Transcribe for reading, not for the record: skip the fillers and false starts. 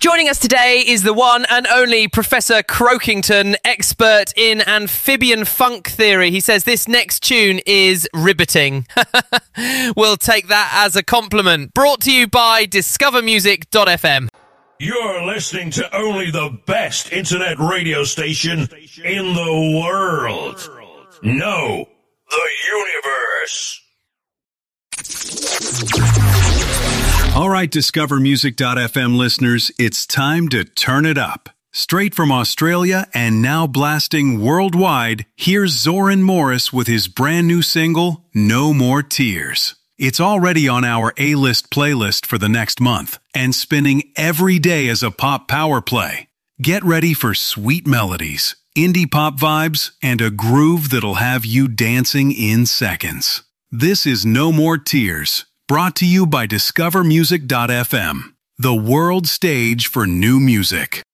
Joining us today is the one and only Professor Croakington, expert in amphibian funk theory. He says this next tune is riveting. We'll take that as a compliment. Brought to you by discovermusic.fm. You're listening to only the best internet radio station in the world. No, the universe. All right, discovermusic.fm listeners, it's time to turn it up. Straight from Australia and now blasting worldwide, here's Zoran Morris with his brand new single, No More Tears. It's already on our A-list playlist for the next month and spinning every day as a pop power play. Get ready for sweet melodies, indie pop vibes, and a groove that'll have you dancing in seconds. This is No More Tears, brought to you by discovermusic.fm, the world stage for new music.